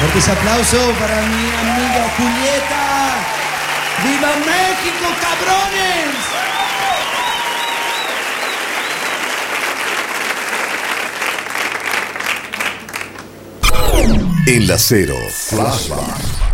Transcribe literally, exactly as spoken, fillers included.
Fuerte ese aplauso para mi amiga Julieta. ¡Viva México, cabrones! En la Cero, Flashback.